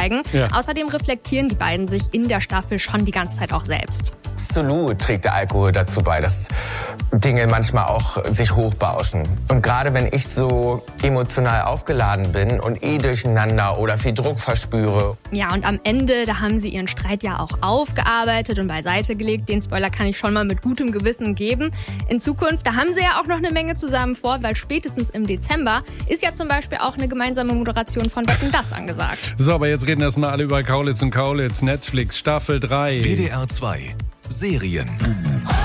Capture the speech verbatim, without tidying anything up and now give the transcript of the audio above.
zeigen. Ja. Außerdem reflektieren die beiden sich in der Staffel schon die ganze Zeit auch selbst. Absolut trägt der Alkohol dazu bei, dass Dinge manchmal auch sich hochbauschen. Und gerade wenn ich so emotional aufgeladen bin und eh durcheinander oder viel Druck verspüre. Ja, und am Ende, da haben sie ihren Streit ja auch aufgearbeitet und beiseite gelegt. Den Spoiler kann ich schon mal mit gutem Gewissen geben. In Zukunft, da haben sie ja auch noch eine Menge zusammen vor, weil spätestens im Dezember ist ja zum Beispiel auch eine gemeinsame Moderation von Wetten, das angesagt. So, aber jetzt reden erstmal alle über Kaulitz und Kaulitz. Netflix, Staffel drei. W D R zwei Serien.